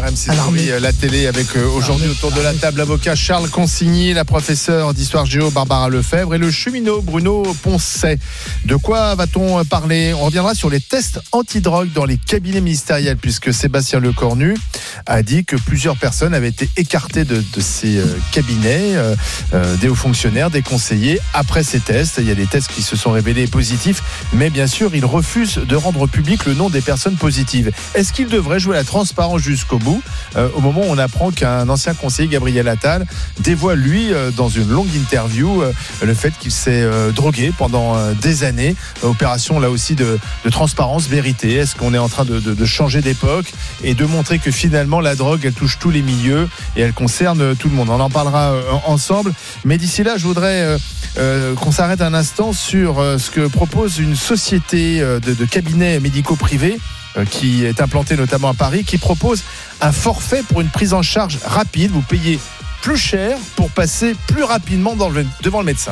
RMC Story, la télé, avec aujourd'hui autour de la table l'avocat Charles Consigny, la professeure d'histoire géo Barbara Lefebvre et le cheminot Bruno Poncet. De quoi va-t-on parler ? On reviendra sur les tests antidrogue dans les cabinets ministériels, puisque Sébastien Lecornu a dit que plusieurs personnes avaient été écartées de ces cabinets, des hauts fonctionnaires, des conseillers, après ces tests. Il y a des tests qui se sont révélés positifs, mais bien sûr, il refuse de rendre public le nom des personnes positives. Est-ce qu'il devrait jouer la transparence jusqu'au bout, au moment où on apprend qu'un ancien conseiller, Gabriel Attal, dévoile, lui, dans une longue interview, le fait qu'il s'est drogué pendant des années. Opération, là aussi, de transparence, vérité. Est-ce qu'on est en train de changer d'époque et de montrer que finalement, la drogue, elle touche tous les milieux et elle concerne tout le monde ? On en parlera ensemble. Mais d'ici là, je voudrais qu'on s'arrête un instant sur ce que propose une société de cabinets médicaux privés qui est implantée notamment à Paris, qui propose un forfait pour une prise en charge rapide. Vous payez plus cher pour passer plus rapidement devant le médecin.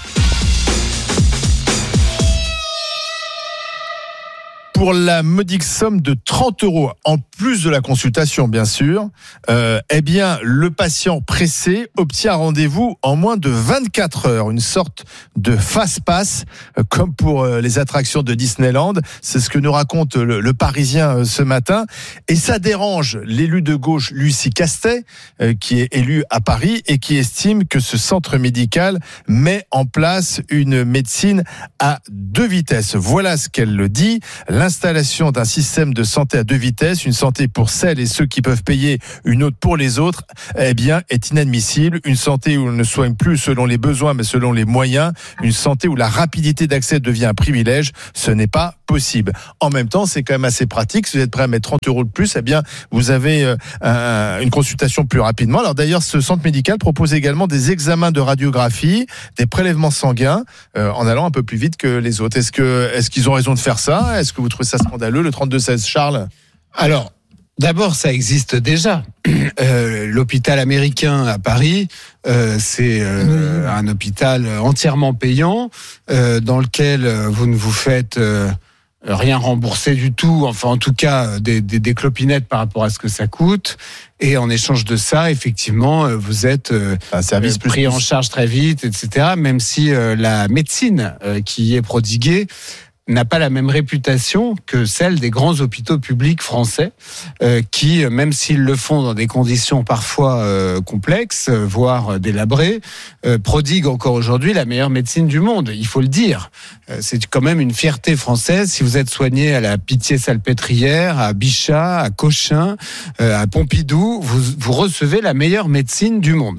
Pour la modique somme de 30 €, en plus de la consultation, bien sûr, eh bien, le patient pressé obtient un rendez-vous en moins de 24 heures. Une sorte de fast-pass, comme pour les attractions de Disneyland. C'est ce que nous raconte le Parisien ce matin. Et ça dérange l'élu de gauche, Lucie Castet, qui est élu à Paris et qui estime que ce centre médical met en place une médecine à 2 vitesses. Voilà ce qu'elle le dit. L'installation d'un système de santé à 2 vitesses, une santé pour celles et ceux qui peuvent payer, une autre pour les autres, eh bien, est inadmissible. Une santé où on ne soigne plus selon les besoins, mais selon les moyens. Une santé où la rapidité d'accès devient un privilège. Ce n'est pas possible. En même temps, c'est quand même assez pratique. Si vous êtes prêt à mettre 30 € de plus, eh bien, vous avez une consultation plus rapidement. Alors d'ailleurs, ce centre médical propose également des examens de radiographie, des prélèvements sanguins, en allant un peu plus vite que les autres. Est-ce qu'ils ont raison de faire ça ? Est-ce que vous trouvez ça scandaleux, le 32-16, Charles ? Alors, d'abord, ça existe déjà. L'hôpital américain à Paris, c'est un hôpital entièrement payant, dans lequel vous ne vous faites rien rembourser du tout, enfin en tout cas des clopinettes par rapport à ce que ça coûte, et en échange de ça, effectivement, vous êtes un service pris en charge très vite, etc., même si la médecine qui y est prodiguée n'a pas la même réputation que celle des grands hôpitaux publics français, qui, même s'ils le font dans des conditions parfois complexes, voire délabrées, prodiguent encore aujourd'hui la meilleure médecine du monde. Il faut le dire. C'est quand même une fierté française. Si vous êtes soigné à la Pitié-Salpêtrière, à Bichat, à Cochin, à Pompidou, vous recevez la meilleure médecine du monde.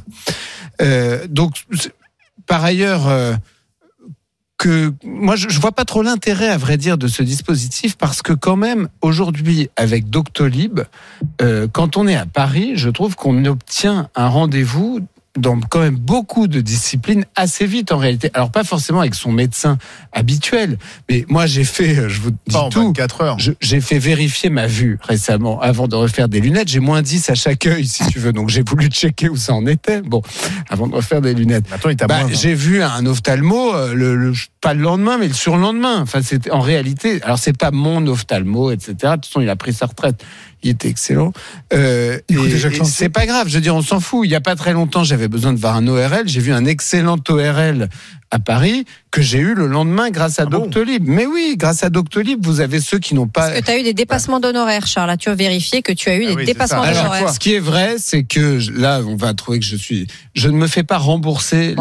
Donc, par ailleurs, que moi je vois pas trop l'intérêt, à vrai dire, de ce dispositif, parce que quand même aujourd'hui avec Doctolib, quand on est à Paris, je trouve qu'on obtient un rendez-vous dans quand même beaucoup de disciplines assez vite en réalité. Alors pas forcément avec son médecin habituel, mais moi j'ai fait, je vous dis tout, 24 heures. J'ai fait vérifier ma vue récemment avant de refaire des lunettes. J'ai moins 10 à chaque œil, si tu veux, donc j'ai voulu checker où ça en était. Bon, avant de refaire des lunettes. Attends, j'ai vu un ophtalmo pas le lendemain, mais le surlendemain. Enfin, c'était en réalité. Alors c'est pas mon ophtalmo, etc. De toute façon, il a pris sa retraite. Il était excellent. Et c'est pas grave. Je veux dire, on s'en fout. Il y a pas très longtemps, j'avais besoin de voir un ORL. J'ai vu un excellent ORL à Paris que j'ai eu le lendemain grâce à Doctolib. Mais oui, grâce à Doctolib, vous avez ceux qui n'ont pas... Parce que tu as eu des dépassements d'honoraires, Charles. Là, tu as vérifié que tu as eu des dépassements d'honoraires. Alors, ce qui est vrai, c'est que là, on va trouver que je ne me fais pas rembourser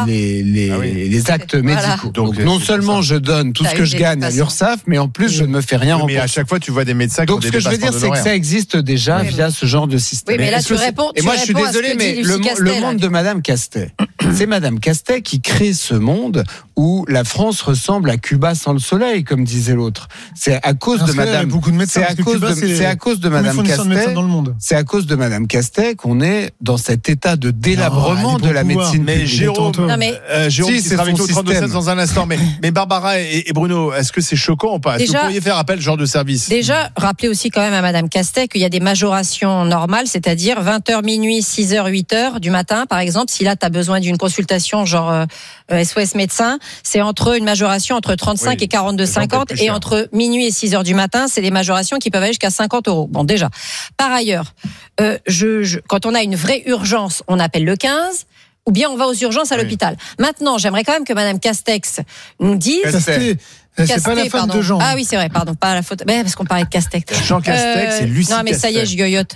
les actes médicaux. Donc non seulement je donne tout ce que je gagne à l'URSSAF, mais en plus, je ne me fais rien rembourser. Mais à chaque fois, tu vois des médecins qui ont des dépassements d'honoraires. Donc, ce que je veux dire, c'est que ça existe déjà via ce genre de système. Oui, mais là, tu réponds. Et moi, je suis désolé, mais le monde de Madame Castet, c'est Madame Castet qui crée ce monde où la France ressemble à Cuba sans le soleil, comme disait l'autre. C'est à cause de Madame. C'est à cause de Madame Castet. C'est à cause de Madame Castet qu'on est dans cet état de délabrement de la médecine. Mais Jérôme, Jérôme qui sera avec nous 32-16 dans un instant. Mais Barbara et Bruno, est-ce que c'est choquant ou pas ? Est-ce que vous pourriez faire appel à ce genre de service ? Déjà, rappelez aussi quand même à Madame Castet qu'il y a des majorations normales, c'est-à-dire 20h minuit, 6h, 8h du matin, par exemple. Si là, tu as besoin d'une consultation, genre, est-ce SOS Médecins, c'est une majoration entre 35 et 42,50 et entre minuit et 6 heures du matin, c'est des majorations qui peuvent aller jusqu'à 50 €. Bon, déjà. Par ailleurs, quand on a une vraie urgence, on appelle le 15. Ou bien on va aux urgences à l'hôpital. Maintenant, j'aimerais quand même que Madame Castex nous dise. C'est pas la femme de Jean. Ah oui, c'est vrai, pardon, pas la faute. Parce qu'on parlait de Castex. Jean Castex et Lucie Castex. Non, mais ça y est, je yoyote.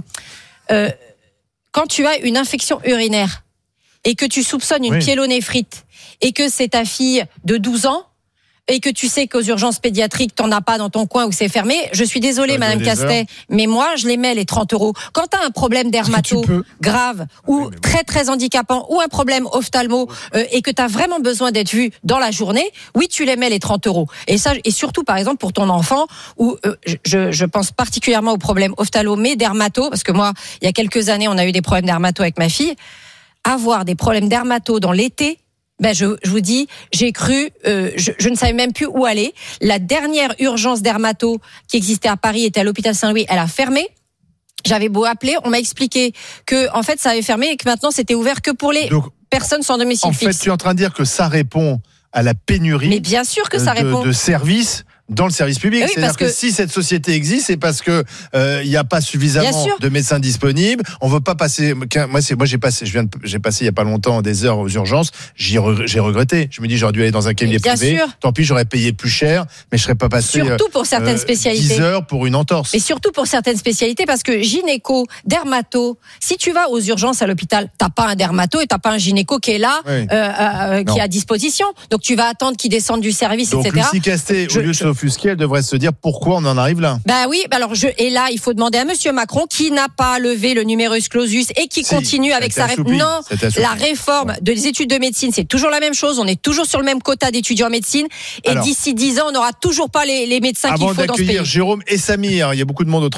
Quand tu as une infection urinaire et que tu soupçonnes une pyélonéphrite et que c'est ta fille de 12 ans, et que tu sais qu'aux urgences pédiatriques, t'en as pas dans ton coin ou que c'est fermé, je suis désolée, Madame Castet, mais moi, je les mets les 30 €. Quand t'as un problème dermato grave ou très très handicapant ou un problème ophtalmo et que t'as vraiment besoin d'être vu dans la journée, oui, tu les mets les 30 €. Et ça, et surtout par exemple pour ton enfant, où je pense particulièrement aux problèmes ophtalmo mais dermato, parce que moi, il y a quelques années, on a eu des problèmes dermato avec ma fille. Avoir des problèmes dermato dans l'été. Je vous dis, j'ai cru, je ne savais même plus où aller. La dernière urgence dermato qui existait à Paris était à l'hôpital Saint-Louis. Elle a fermé. J'avais beau appeler, on m'a expliqué que en fait ça avait fermé et que maintenant c'était ouvert que pour les personnes sans domicile fixe. En fait, tu es en train de dire que ça répond à la pénurie. Mais bien sûr que ça répond de services dans le service public. Oui, c'est-à-dire que si cette société existe, c'est parce que il y a pas suffisamment de médecins disponibles. On veut pas passer. Moi, j'ai passé il y a pas longtemps des heures aux urgences. J'ai regretté. Je me dis, j'aurais dû aller dans un cabinet privé. Sûr. Tant pis, j'aurais payé plus cher, mais je serais pas passé. Surtout pour certaines spécialités. 10 heures pour une entorse. Et surtout pour certaines spécialités, parce que gynéco, dermato. Si tu vas aux urgences à l'hôpital, t'as pas un dermato et t'as pas un gynéco qui est là, qui est à disposition. Donc tu vas attendre qu'il descende du service, donc, etc. Lucie Castet, au lieu de s'offusquer, elle devrait se dire pourquoi on en arrive là. Et là, il faut demander à Monsieur Macron qui n'a pas levé le numerus clausus et qui continue avec sa réforme. Non, la réforme des études de médecine, c'est toujours la même chose. On est toujours sur le même quota d'étudiants en médecine. Et d'ici 10 ans, on n'aura toujours pas les médecins qu'il faut dans ce pays. Avant d'accueillir Jérôme et Samir, il y a beaucoup de monde au